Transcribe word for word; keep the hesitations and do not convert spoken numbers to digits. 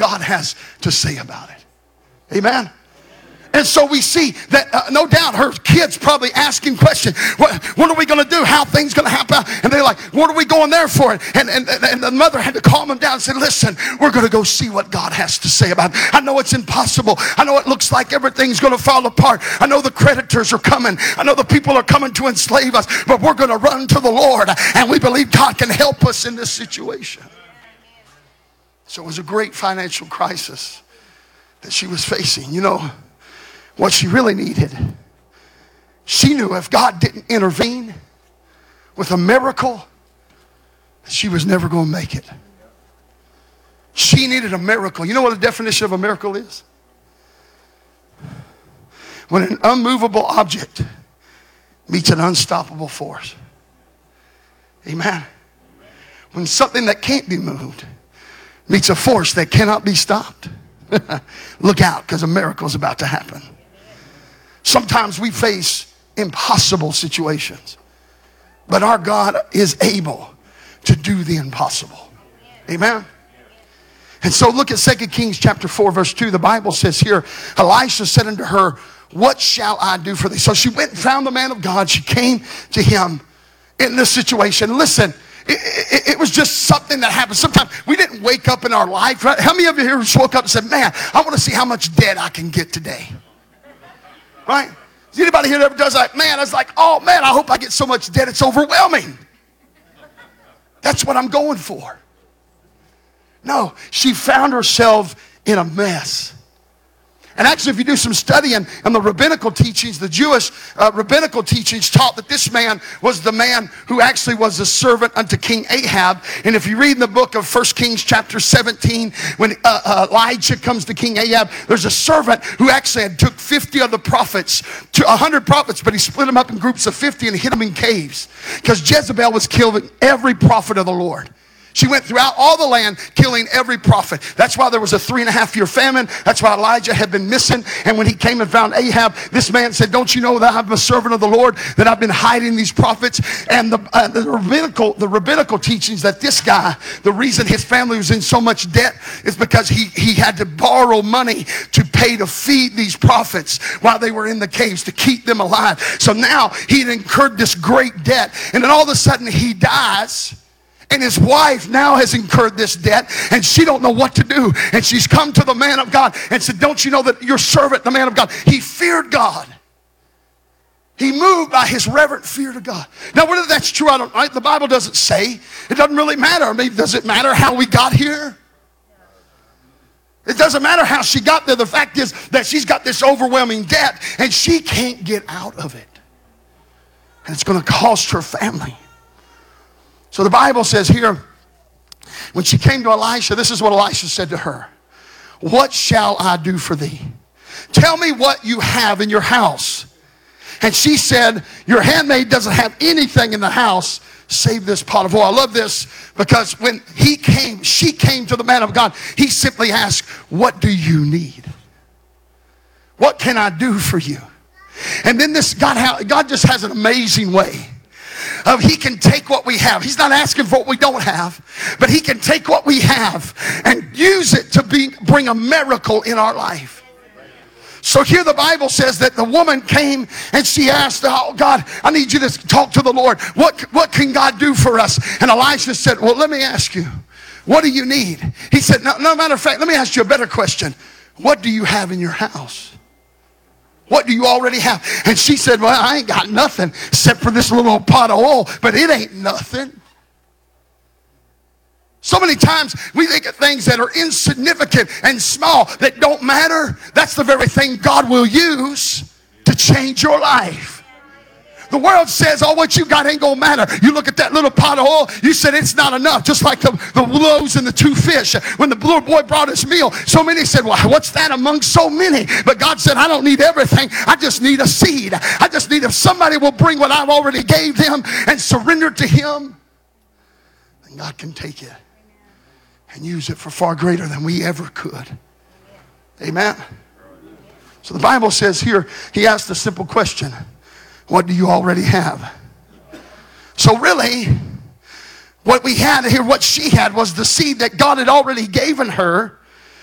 God has to say about it. Amen. And so we see that uh, no doubt her kids probably asking questions. What, what are we going to do? How are things going to happen? And they're like, what are we going there for? And, and, and the mother had to calm them down and say, listen, we're going to go see what God has to say about it. I know it's impossible. I know it looks like everything's going to fall apart. I know the creditors are coming. I know the people are coming to enslave us. But we're going to run to the Lord. And we believe God can help us in this situation. So it was a great financial crisis that she was facing. You know, what she really needed, she knew if God didn't intervene with a miracle, she was never going to make it. She needed a miracle. You know what the definition of a miracle is? When an unmovable object meets an unstoppable force. Amen. When something that can't be moved meets a force that cannot be stopped. Look out, because a miracle is about to happen. Sometimes we face impossible situations, but our God is able to do the impossible. Amen. And so look at Second Kings chapter four verse two. The Bible says here, Elisha said unto her, what shall I do for thee? So she went and found the man of God. She came to him in this situation. Listen, It, it, it was just something that happened. Sometimes we didn't wake up in our life, right? How many of you here just woke up and said, man, I want to see how much debt I can get today? Right? Is anybody here that ever does that? Man, I was like, oh man, I hope I get so much debt it's overwhelming. That's what I'm going for. No, she found herself in a mess. And actually, if you do some studying on the rabbinical teachings, the Jewish uh, rabbinical teachings taught that this man was the man who actually was a servant unto King Ahab. And if you read in the book of First Kings chapter seventeen, when uh, uh, Elijah comes to King Ahab, there's a servant who actually had took fifty of the prophets, to one hundred prophets, but he split them up in groups of fifty and hid them in caves. Because Jezebel was killing every prophet of the Lord. She went throughout all the land killing every prophet. That's why there was a three and a half year famine. That's why Elijah had been missing. And when he came and found Ahab, this man said, don't you know that I'm a servant of the Lord, that I've been hiding these prophets? And the, uh, the rabbinical the rabbinical teachings that this guy, the reason his family was in so much debt is because he, he had to borrow money to pay to feed these prophets while they were in the caves, to keep them alive. So now he'd incurred this great debt. And then all of a sudden he dies. And his wife now has incurred this debt, and she don't know what to do. And she's come to the man of God and said, don't you know that your servant, the man of God, he feared God. He moved by his reverent fear to God. Now, whether that's true, I don't, right? The Bible doesn't say. It doesn't really matter. I mean, does it matter how we got here? It doesn't matter how she got there. The fact is that she's got this overwhelming debt, and she can't get out of it. And it's going to cost her family. So the Bible says here, when she came to Elisha, this is what Elisha said to her. What shall I do for thee? Tell me what you have in your house. And she said, your handmaid doesn't have anything in the house save this pot of oil. I love this because when he came, she came to the man of God, he simply asked, what do you need? What can I do for you? And then this God, God just has an amazing way. Of he can take what we have. He's not asking for what we don't have, but he can take what we have and use it to be, bring a miracle in our life. So here the Bible says that the woman came and she asked, oh God, I need you to talk to the Lord. What, what can God do for us? And Elisha said, well, let me ask you, what do you need? He said, no, no matter of fact, let me ask you a better question. What do you have in your house? What do you already have? And she said, well, I ain't got nothing except for this little pot of oil, but it ain't nothing. So many times we think of things that are insignificant and small that don't matter. That's the very thing God will use to change your life. The world says, oh, what you got ain't gonna matter. You look at that little pot of oil, you said it's not enough. Just like the, the loaves and the two fish. When the little boy brought his meal, so many said, well, what's that among so many? But God said, I don't need everything. I just need a seed. I just need if somebody will bring what I've already gave them and surrender to him, then God can take it and use it for far greater than we ever could. Amen. So the Bible says here, he asked a simple question. What do you already have? So really, what we had here, what she had was the seed that God had already given her